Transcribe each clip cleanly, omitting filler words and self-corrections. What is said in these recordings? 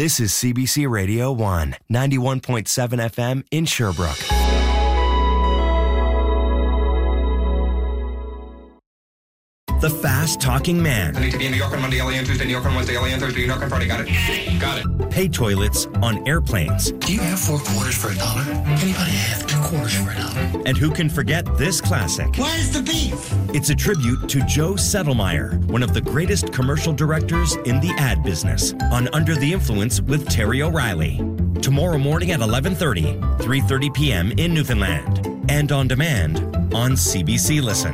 This is CBC Radio 1, 91.7 FM in Sherbrooke. The fast-talking man. I need to be in New York on Monday, LA on Tuesday, New York on Wednesday, LA on Thursday, New York on Friday. Got it? Got it. Pay toilets on airplanes. Do you have 4 quarters for $1? Anybody have 2 quarters for $1? And who can forget this classic? Where's the beef? It's a tribute to Joe Settlemeyer, one of the greatest commercial directors in the ad business, on Under the Influence with Terry O'Reilly. Tomorrow morning at 11:30, 3:30 p.m. in Newfoundland. And on demand on CBC Listen.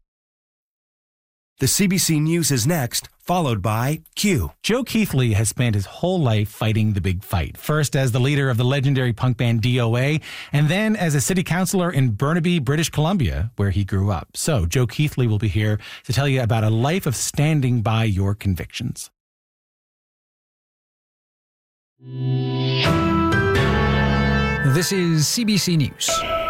The CBC News is next, followed by Q. Joe Keithley has spent his whole life fighting the big fight. First as the leader of the legendary punk band DOA, and then as a city councillor in Burnaby, British Columbia, where he grew up. So Joe Keithley will be here to tell you about a life of standing by your convictions. This is CBC News.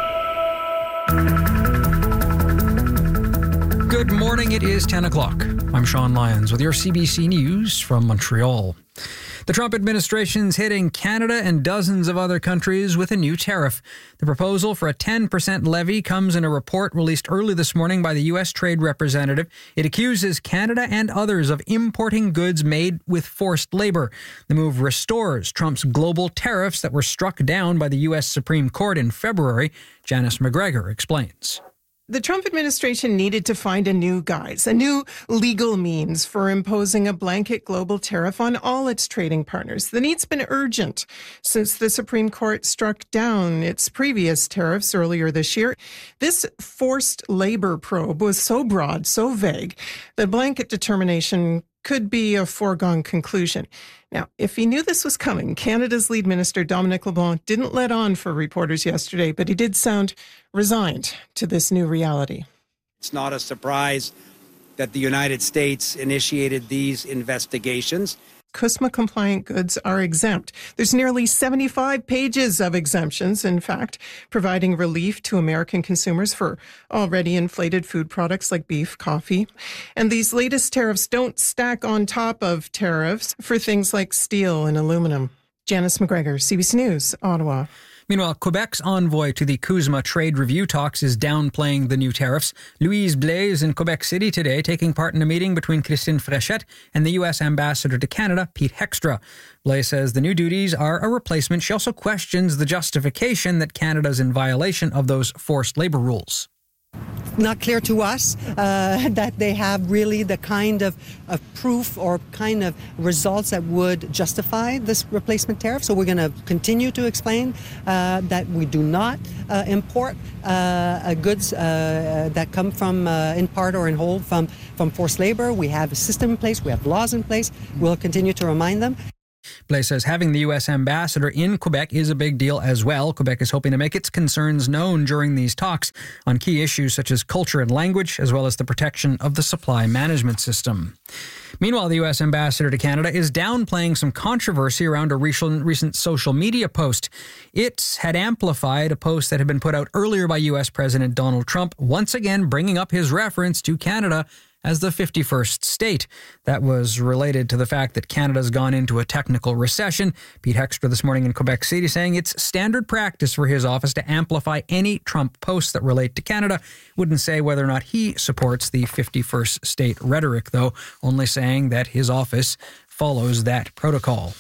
Good morning, it is 10 o'clock. I'm Sean Lyons with your CBC News from Montreal. The Trump administration's hitting Canada and dozens of other countries with a new tariff. The proposal for a 10% levy comes in a report released early this morning by the U.S. Trade Representative. It accuses Canada and others of importing goods made with forced labor. The move restores Trump's global tariffs that were struck down by the U.S. Supreme Court in February. Janice McGregor explains. The Trump administration needed to find a new guise, a new legal means for imposing a blanket global tariff on all its trading partners. The need's been urgent since the Supreme Court struck down its previous tariffs earlier this year. This forced labor probe was so broad, so vague, that blanket determination could be a foregone conclusion. Now, if he knew this was coming, Canada's lead minister, Dominic LeBlanc, didn't let on for reporters yesterday, but he did sound resigned to this new reality. It's not a surprise that the United States initiated these investigations. CUSMA-compliant goods are exempt. There's nearly 75 pages of exemptions, in fact, providing relief to American consumers for already inflated food products like beef, coffee. And these latest tariffs don't stack on top of tariffs for things like steel and aluminum. Janice McGregor, CBC News, Ottawa. Meanwhile, Quebec's envoy to the CUSMA trade review talks is downplaying the new tariffs. Louise Blais is in Quebec City today, taking part in a meeting between Christine Fréchette and the U.S. ambassador to Canada, Pete Hextra. Blais says the new duties are a replacement. She also questions the justification that Canada's in violation of those forced labor rules. Not clear to us that they have really the kind of proof or kind of results that would justify this replacement tariff. So we're going to continue to explain that we do not import goods that come from, in part or in whole, from forced labor. We have a system in place. We have laws in place. We'll continue to remind them. Blais says having the U.S. ambassador in Quebec is a big deal as well. Quebec is hoping to make its concerns known during these talks on key issues such as culture and language, as well as the protection of the supply management system. Meanwhile, the U.S. ambassador to Canada is downplaying some controversy around a recent social media post. It had amplified a post that had been put out earlier by U.S. President Donald Trump, once again bringing up his reference to Canada as the 51st state. That was related to the fact that Canada's gone into a technical recession. Pete Hextra this morning in Quebec City saying it's standard practice for his office to amplify any Trump posts that relate to Canada. Wouldn't say whether or not he supports the 51st state rhetoric, though, only saying that his office follows that protocol.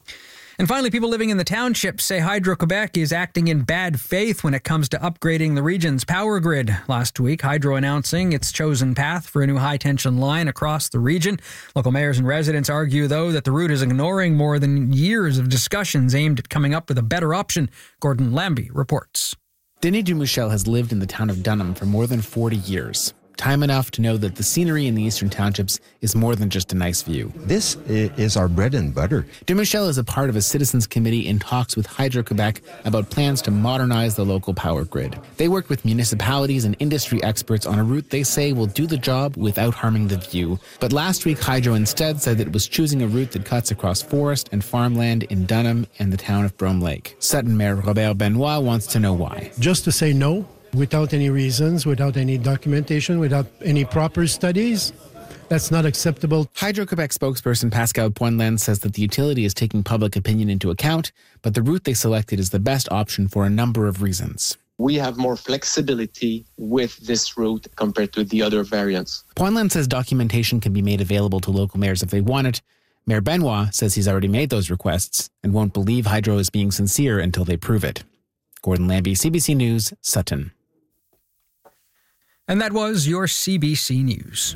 And finally, people living in the townships say Hydro-Quebec is acting in bad faith when it comes to upgrading the region's power grid. Last week, Hydro announcing its chosen path for a new high-tension line across the region. Local mayors and residents argue, though, that the route is ignoring more than years of discussions aimed at coming up with a better option. Gordon Lambie reports. Denis Dumichel has lived in the town of Dunham for more than 40 years. Time enough to know that the scenery in the eastern townships is more than just a nice view. This is our bread and butter. Dumichel is a part of a citizens committee in talks with Hydro-Quebec about plans to modernize the local power grid. They worked with municipalities and industry experts on a route they say will do the job without harming the view. But last week, Hydro instead said that it was choosing a route that cuts across forest and farmland in Dunham and the town of Brome Lake. Sutton Mayor Robert Benoit wants to know why. Just to say no, without any reasons, without any documentation, without any proper studies, That's not acceptable. Hydro-Quebec spokesperson Pascal Poindlen says that the utility is taking public opinion into account, but the route they selected is the best option for a number of reasons. We have more flexibility with this route compared to the other variants. Poindlen says documentation can be made available to local mayors if they want it. Mayor Benoit says he's already made those requests and won't believe Hydro is being sincere until they prove it. Gordon Lambie, CBC News, Sutton. And that was your CBC News.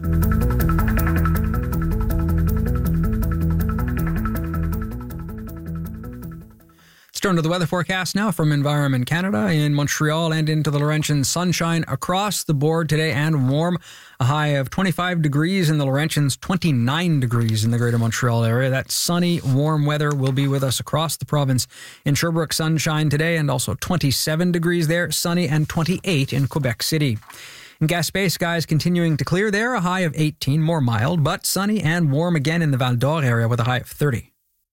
Let's turn to the weather forecast now from Environment Canada. In Montreal and into the Laurentian, sunshine across the board today and warm. A high of 25 degrees in the Laurentians, 29 degrees in the Greater Montreal area. That sunny, warm weather will be with us across the province. In Sherbrooke, sunshine today and also 27 degrees there, sunny, and 28 in Quebec City. In Gaspé, skies continuing to clear there, a high of 18, more mild, but sunny and warm again in the Val d'Or area with a high of 30.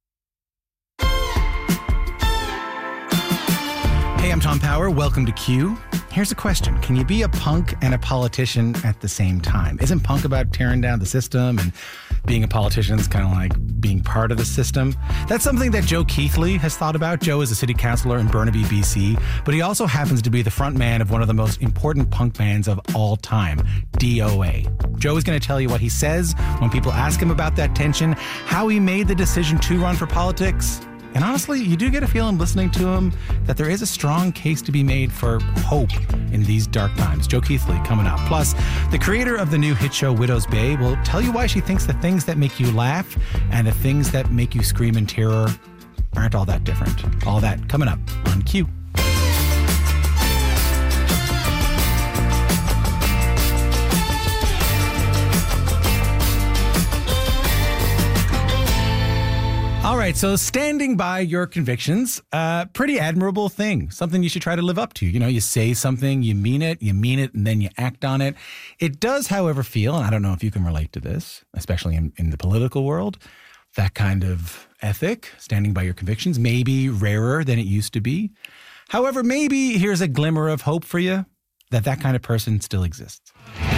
Hey, I'm Tom Power. Welcome to Q. Here's a question. Can you be a punk and a politician at the same time? Isn't punk about tearing down the system, and being a politician is kind of like being part of the system? That's something that Joe Keithley has thought about. Joe is a city councillor in Burnaby, BC, but he also happens to be the front man of one of the most important punk bands of all time, DOA. Joe is going to tell you what he says when people ask him about that tension, how he made the decision to run for politics. And honestly, you do get a feeling listening to him that there is a strong case to be made for hope in these dark times. Joe Keithley coming up. Plus, the creator of the new hit show Widow's Bay will tell you why she thinks the things that make you laugh and the things that make you scream in terror aren't all that different. All that coming up on Q. All right, so standing by your convictions, pretty admirable thing, something you should try to live up to. You know, you say something, you mean it, and then you act on it. It does, however, feel, and I don't know if you can relate to this, especially in the political world, that kind of ethic, standing by your convictions, may be rarer than it used to be. However, maybe here's a glimmer of hope for you, that kind of person still exists.